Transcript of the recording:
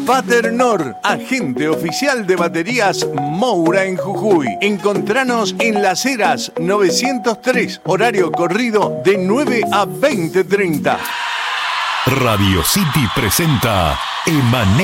Paternor, agente oficial de baterías Moura en Jujuy. Encontranos en Las Heras 903, horario corrido de 9 a 20:30. Radio City presenta Emané.